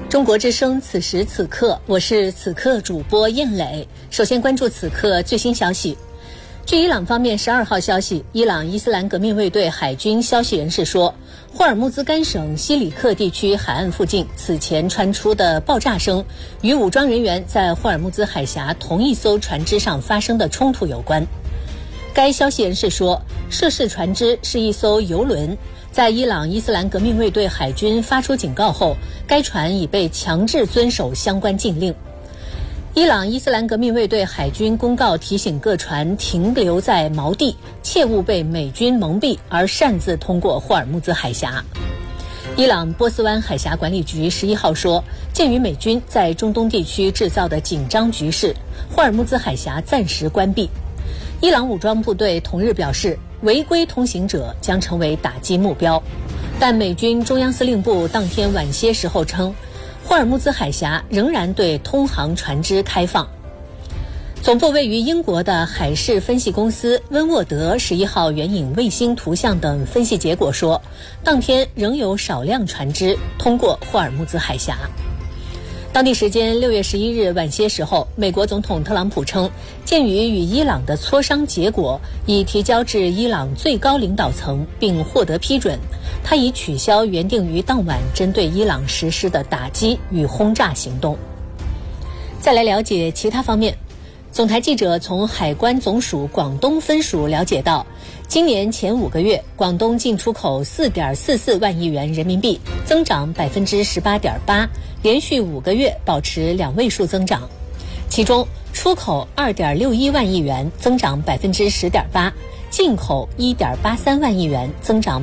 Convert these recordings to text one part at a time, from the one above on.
中国之声，此时此刻，我是此刻主播燕磊。首先关注此刻最新消息。据伊朗方面12号消息，伊朗伊斯兰革命卫队海军消息人士说，霍尔木兹干省西里克地区海岸附近此前传出的爆炸声与武装人员在霍尔木兹海峡同一艘船只上发生的冲突有关。该消息人士说，涉事船只是一艘油轮，在伊朗伊斯兰革命卫队海军发出警告后，该船已被强制遵守相关禁令。伊朗伊斯兰革命卫队海军公告提醒各船停留在锚地，切勿被美军蒙蔽而擅自通过霍尔木兹海峡。伊朗波斯湾海峡管理局11号说，鉴于美军在中东地区制造的紧张局势，霍尔木兹海峡暂时关闭。伊朗武装部队同日表示，违规通行者将成为打击目标，但美军中央司令部当天晚些时候称，霍尔木兹海峡仍然对通航船只开放。总部位于英国的海事分析公司温沃德11号援引卫星图像等分析结果说，当天仍有少量船只通过霍尔木兹海峡。当地时间6月11日晚些时候，美国总统特朗普称，鉴于与伊朗的磋商结果已提交至伊朗最高领导层并获得批准，他已取消原定于当晚针对伊朗实施的打击与轰炸行动。再来了解其他方面。总台记者从海关总署广东分署了解到，今年前5个月，广东进出口 4.44 万亿元人民币，增长 18.8%， 连续5个月保持2位数增长。其中，出口 2.61 万亿元，增长 10.8%， 进口 1.83 万亿元，增长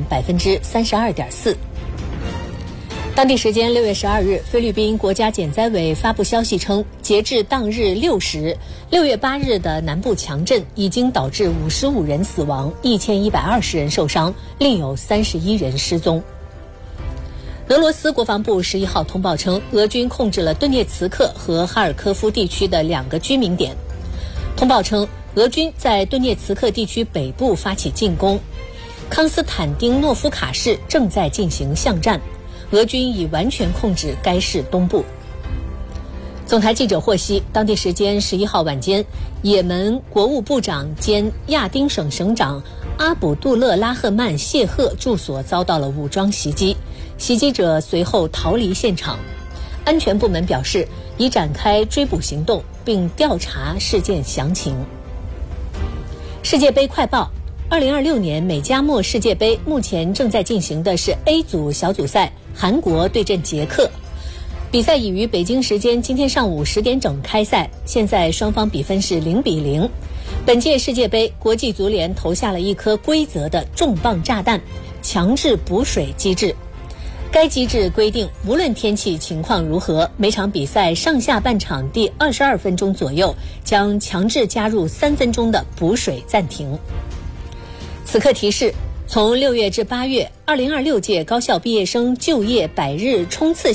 32.4%。当地时间6月12日，菲律宾国家减灾委发布消息称，截至当日6时，6月8日的南部强震已经导致55人死亡，1120人受伤，另有31人失踪。俄罗斯国防部11号通报称，俄军控制了顿涅茨克和哈尔科夫地区的2个居民点。通报称，俄军在顿涅茨克地区北部发起进攻，康斯坦丁诺夫卡市正在进行巷战。俄军已完全控制该市东部。总台记者获悉，当地时间11号晚间，也门国务部长兼亚丁省省长阿卜杜勒拉赫曼谢赫住所遭到了武装袭击，袭击者随后逃离现场。安全部门表示，已展开追捕行动，并调查事件详情。世界杯快报：2026年美加墨世界杯目前正在进行的是 A 组小组赛，韩国对阵捷克。比赛已于北京时间今天上午10点整开赛，现在双方比分是0-0。本届世界杯，国际足联投下了一颗规则的重磅炸弹——强制补水机制。该机制规定，无论天气情况如何，每场比赛上下半场第22分钟左右将强制加入3分钟的补水暂停。此刻提示，从6月至8月，2026届高校毕业生就业100日冲刺